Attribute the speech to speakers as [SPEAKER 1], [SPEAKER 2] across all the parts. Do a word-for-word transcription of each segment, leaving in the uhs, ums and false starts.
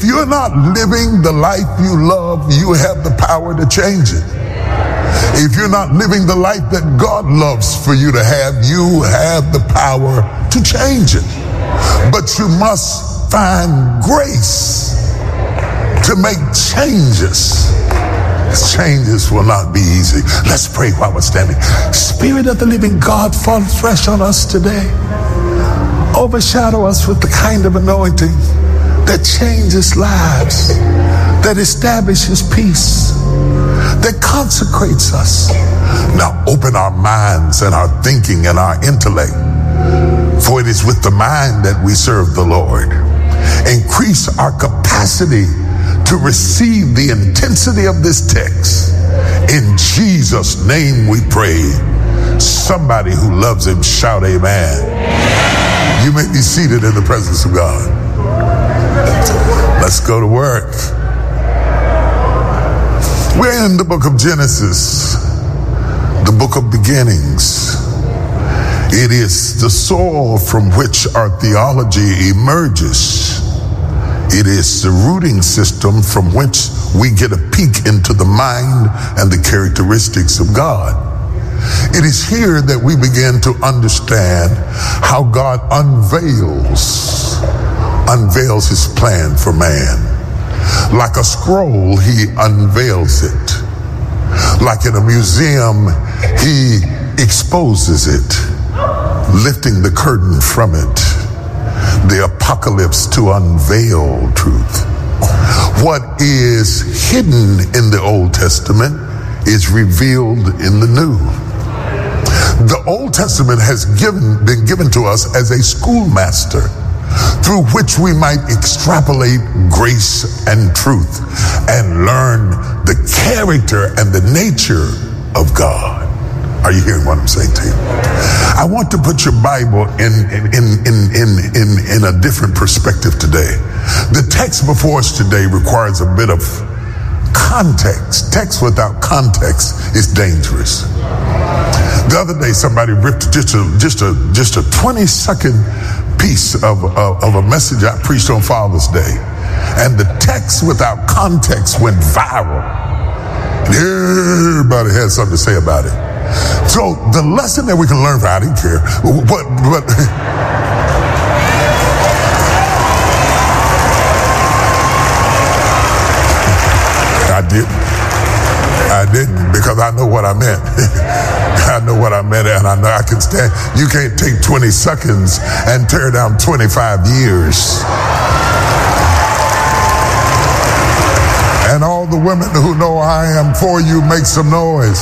[SPEAKER 1] you're not living the life you love, you have the power to change it. If you're not living the life that God loves for you to have, you have the power to change it. But you must find grace to make changes. Changes will not be easy. Let's pray while we're standing. Spirit of the living God, fall fresh on us today. Overshadow us with the kind of anointing that changes lives, that establishes peace, that consecrates us. Now open our minds and our thinking and our intellect, for it is with the mind that we serve the Lord. Increase our capacity to receive the intensity of this text. In Jesus' name we pray. Somebody who loves him shout amen. You may be seated in the presence of God. Let's go to work. We're in the book of Genesis, the book of beginnings. It is the soil from which our theology emerges. It is the rooting system from which we get a peek into the mind and the characteristics of God. It is here that we begin to understand how God unveils, unveils his plan for man. Like a scroll, he unveils it. Like in a museum, he exposes it, lifting the curtain from it. The apocalypse to unveil truth. What is hidden in the Old Testament is revealed in the New. The Old Testament has given, been given to us as a schoolmaster through which we might extrapolate grace and truth and learn the character and the nature of God. Are you hearing what I'm saying to you? I want to put your Bible in, in, in, in, in, in, in a different perspective today. The text before us today requires a bit of context. Text without context is dangerous. The other day, somebody ripped just a, just a, just a twenty second piece of, of, of a message I preached on Father's Day. And the text without context went viral. And everybody had something to say about it. So the lesson that we can learn from, I didn't care, but, but I didn't. I didn't because I know what I meant. I know what I meant, and I know I can stand. You can't take twenty seconds and tear down twenty-five years. And all the women who know I am for you, make some noise.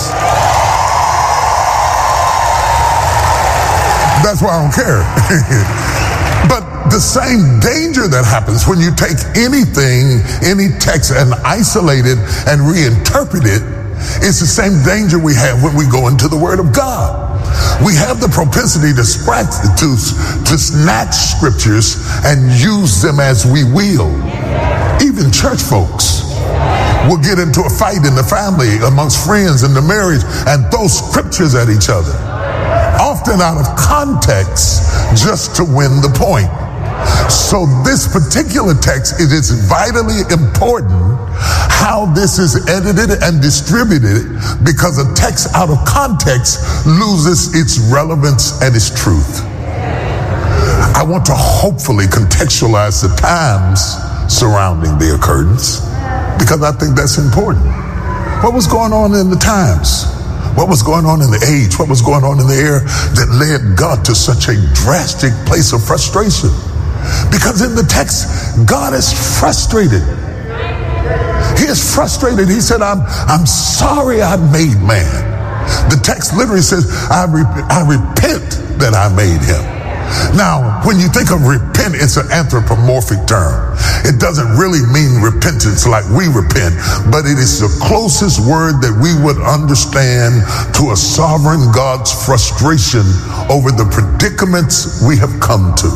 [SPEAKER 1] That's why I don't care. But the same danger that happens when you take anything, any text, and isolate it and reinterpret it, it's the same danger we have when we go into the Word of God. We have the propensity to scratch, to, to snatch scriptures and use them as we will. Even church folks will get into a fight in the family, amongst friends, in the marriage, and throw scriptures at each other, often out of context, just to win the point. So this particular text, it is vitally important how this is edited and distributed, because a text out of context loses its relevance and its truth. I want to hopefully contextualize the times surrounding the occurrence, because I think that's important. What was going on in the times? What was going on in the age? What was going on in the air that led God to such a drastic place of frustration? Because in the text, God is frustrated. He is frustrated. He said, I'm, I'm sorry I made man. The text literally says, I, re- I repent that I made him. Now, when you think of repent, it's an anthropomorphic term. It doesn't really mean repentance like we repent, but it is the closest word that we would understand to a sovereign God's frustration over the predicaments we have come to.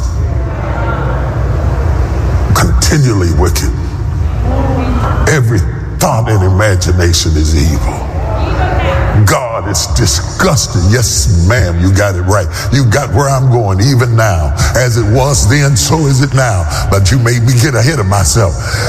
[SPEAKER 1] Continually wicked. Every thought and imagination is evil. God is disgusted. Yes, ma'am, you got it right. You got where I'm going even now. As it was then, so is it now. But you made me get ahead of myself.